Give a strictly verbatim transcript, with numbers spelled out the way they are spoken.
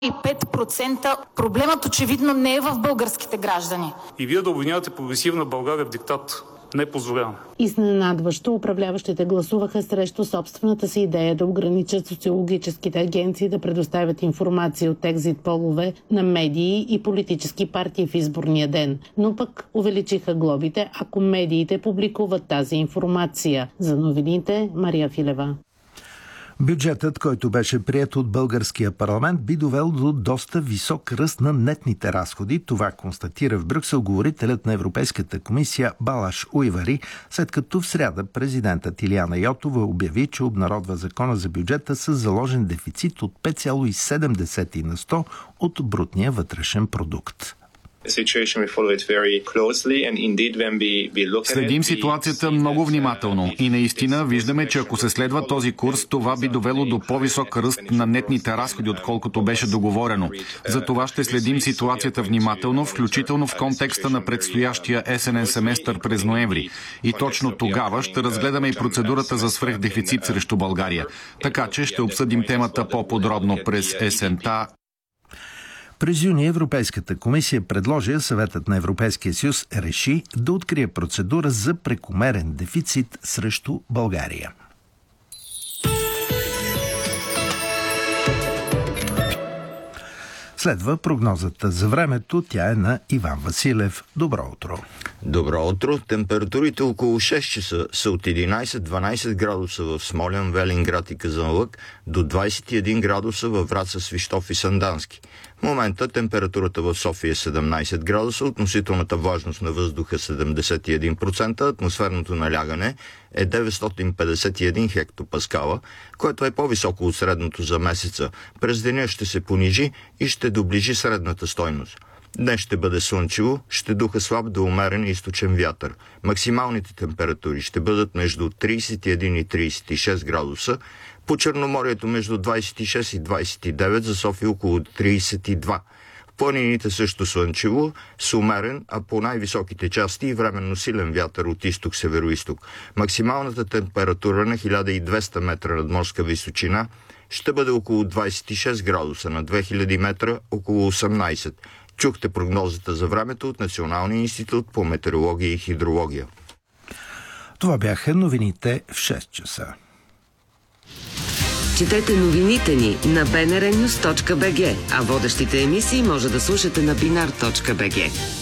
и пет процента проблемът очевидно не е в българските граждани. И вие да обвинявате прогресивна България в диктат не позволяваме. Изненадващо управляващите гласуваха срещу собствената си идея да ограничат социологическите агенции да предоставят информация от екзит полове на медии и политически партии в изборния ден. Но пък увеличиха глобите, ако медиите публикуват тази информация. За новините Мария Филева. Бюджетът, който беше приет от българския парламент, би довел до доста висок ръст на нетните разходи. Това констатира в Брюксел говорителят на Европейската комисия Балаш Уйвари, след като в сряда президентът Илияна Йотова обяви, че обнародва закона за бюджета с заложен дефицит от пет цяло и седем на сто от брутния вътрешен продукт. Следим ситуацията много внимателно и наистина виждаме, че ако се следва този курс, това би довело до по-висок ръст на нетните разходи, отколкото беше договорено. За това ще следим ситуацията внимателно, включително в контекста на предстоящия есенен семестър през ноември. И точно тогава ще разгледаме и процедурата за свръхдефицит срещу България. Така че ще обсъдим темата по-подробно през есента. През юни Европейската комисия предложи, Съветът на Европейския съюз реши да открие процедура за прекомерен дефицит срещу България. Следва прогнозата за времето. Тя е на Иван Василев. Добро утро. Добро утро. Температурите около шест часа са от единайсет до дванайсет градуса в Смолян, Велинград и Казанлък, до двайсет и един градуса във Враца, Свищов и Сандански. В момента температурата в София е седемнайсет градуса, относителната влажност на въздуха седемдесет и един процента, атмосферното налягане е деветстотин петдесет и един хектопаскала, което е по-високо от средното за месеца. През деня ще се понижи и ще доближи средната стойност. Днес ще бъде слънчево, ще духа слаб до умерен източен вятър. Максималните температури ще бъдат между трийсет и един и трийсет и шест градуса, по Черноморието между двайсет и шест и двайсет и девет, за София около трийсет и два. В планините също слънчево, с умерен, а по най-високите части и временно силен вятър от изток-североизток. Максималната температура на хиляда и двеста метра надморска височина ще бъде около двайсет и шест градуса, на две хиляди метра около осемнайсет. Чухте прогнозата за времето от Националния институт по метеорология и хидрология. Това бяха новините в шест часа. Четете новините ни на би ен ар нюз точка би джи, а водещите емисии може да слушате на бинар точка би джи.